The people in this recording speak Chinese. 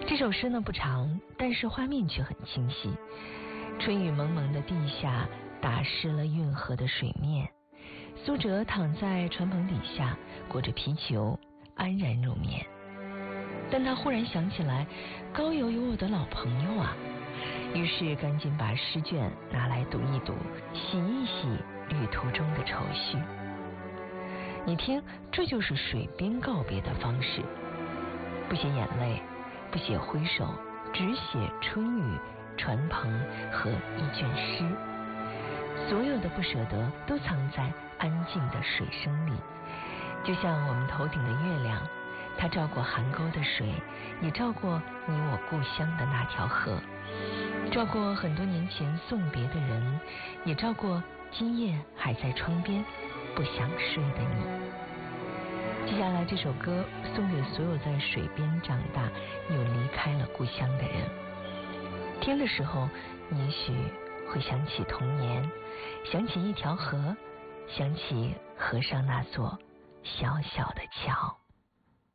这首诗呢不长，但是画面却很清晰。春雨蒙蒙的地下打湿了运河的水面，苏辙躺在船棚底下，裹着皮裘，安然入眠。但他忽然想起来，高邮有我的老朋友啊，于是赶紧把诗卷拿来读一读，洗一洗旅途中的愁绪。你听，这就是水边告别的方式，不写眼泪，不写挥手，只写春雨、船棚和一卷诗。所有的不舍得都藏在安静的水声里，就像我们头顶的月亮，它照过邗沟的水，也照过你我故乡的那条河，照过很多年前送别的人，也照过今夜还在窗边不想睡的你。接下来这首歌送给所有在水边长大又离开了故乡的人，听的时候也许会想起童年，想起一条河，想起河上那座小小的桥。